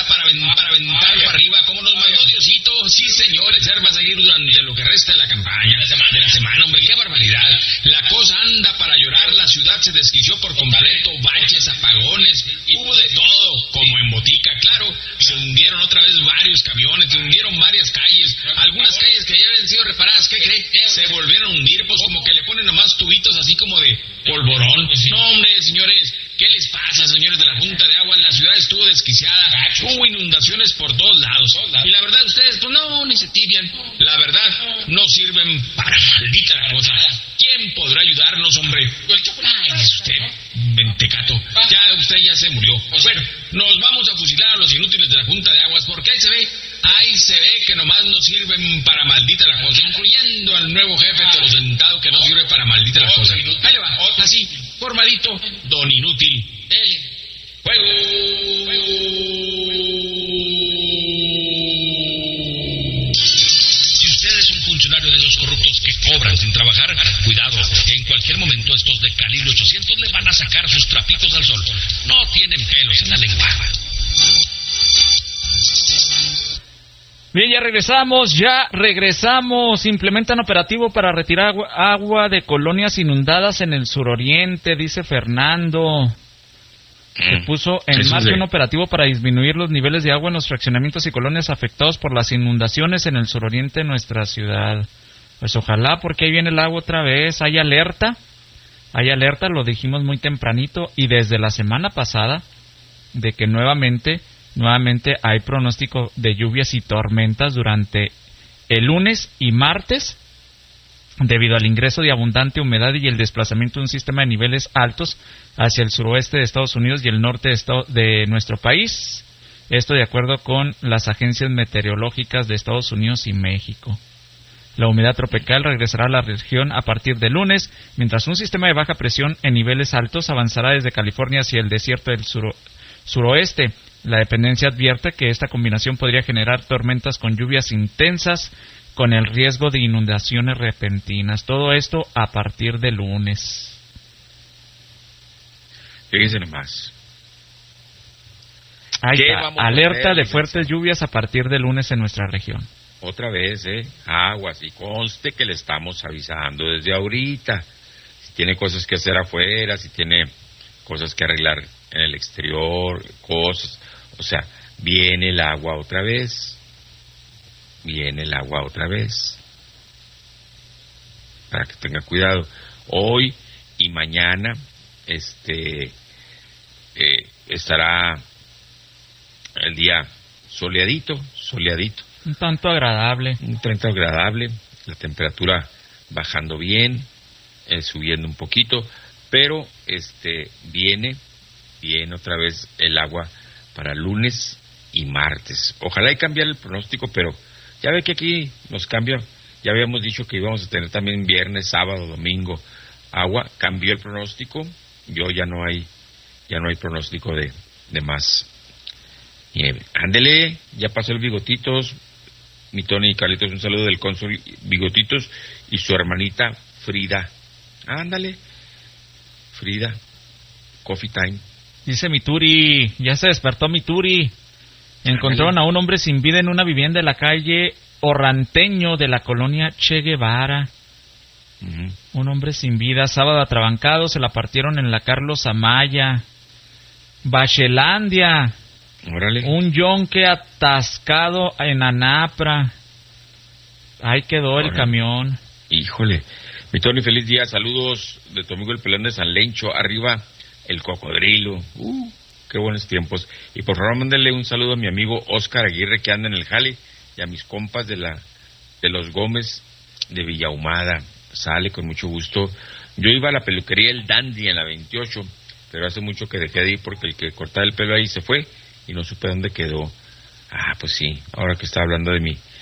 anda para aventar para arriba, como nos mandó Diosito. Sí, señor, reserva a seguir durante lo que resta de la campaña, de la semana, hombre, qué barbaridad. La cosa anda para llorar, la ciudad se desquició por completo, baches, apagones, hubo de todo, como en Botica, claro. Se hundieron otra vez varios camiones, se hundieron varias calles, algunas calles que ya habían sido reparadas, ¿qué cree? Se volvieron a hundir, pues como que le ponen nomás tubitos así como de polvorón. No, hombre, señores, ¿qué les pasa, señores de la Junta de Agua? La ciudad estuvo desquiciada, hubo inundaciones por todos lados. Y la verdad, ustedes, pues no, ni se tibian. La verdad, no sirven para maldita la cosa. ¿Quién podrá ayudarnos, hombre? Ay, es usted, mentecato. Ya usted ya se murió. Bueno, nos vamos a fusilar a los inútiles de la Junta de Aguas, porque ahí se ve que nomás no sirven para maldita la cosa, incluyendo al nuevo jefe torosentado que no sirve para maldita la cosa. Ahí le va, así, formadito, don inútil. ¡Fuego! Si usted es un funcionario de esos corruptos que cobran sin trabajar, cuidado, en cualquier momento estos de calibre 800 le van a sacar sus trapitos al sol. No tienen pelos en la lengua. Bien, ya regresamos. Implementan operativo para retirar agua de colonias inundadas en el suroriente, dice Fernando. Se puso en marcha un operativo para disminuir los niveles de agua en los fraccionamientos y colonias afectados por las inundaciones en el suroriente de nuestra ciudad. Pues ojalá, porque ahí viene el agua otra vez. Hay alerta, lo dijimos muy tempranito, y desde la semana pasada, de que nuevamente hay pronóstico de lluvias y tormentas durante el lunes y martes, debido al ingreso de abundante humedad y el desplazamiento de un sistema de niveles altos hacia el suroeste de Estados Unidos y el norte de nuestro país. Esto de acuerdo con las agencias meteorológicas de Estados Unidos y México. La humedad tropical regresará a la región a partir de lunes, mientras un sistema de baja presión en niveles altos avanzará desde California hacia el desierto del suroeste. La dependencia advierte que esta combinación podría generar tormentas con lluvias intensas, con el riesgo de inundaciones repentinas. Todo esto a partir de lunes. Fíjense nomás. Alerta de fuertes lluvias a partir de lunes en nuestra región. Otra vez, aguas, y conste que le estamos avisando desde ahorita. Si tiene cosas que hacer afuera, si tiene cosas que arreglar en el exterior, cosas, o sea, viene el agua otra vez. Para que tenga cuidado. Hoy y mañana estará el día soleadito. Un tanto agradable. La temperatura bajando bien, subiendo un poquito, pero viene otra vez el agua para lunes y martes. Ojalá y cambiar el pronóstico, pero ya ve que aquí nos cambia. Ya habíamos dicho que íbamos a tener también viernes, sábado, domingo agua. Cambió el pronóstico. Ya no hay pronóstico de más nieve. Ándele, ya pasó el Bigotitos. Mi Tony y Carlitos, un saludo del cónsul Bigotitos y su hermanita Frida. Ándale, Frida, coffee time. Dice Mituri, ya se despertó Mituri. Encontraron a un hombre sin vida en una vivienda de la calle Orranteño de la colonia Che Guevara. Un hombre sin vida, sábado atrabancado, se la partieron en la Carlos Amaya. Bachelandia. Órale. Un yonque atascado en Anapra. Ahí quedó el camión. Híjole. Mi Tony, feliz día. Saludos de tu amigo el pelón de San Lencho. Arriba el cocodrilo. Qué buenos tiempos. Y por favor, mándale un saludo a mi amigo Oscar Aguirre, que anda en el jale, y a mis compas de los Gómez de Villahumada. Sale con mucho gusto. Yo iba a la peluquería El Dandy en la 28, pero hace mucho que dejé de ir porque el que cortaba el pelo ahí se fue y no supe dónde quedó. Pues sí, ahora que está hablando de mi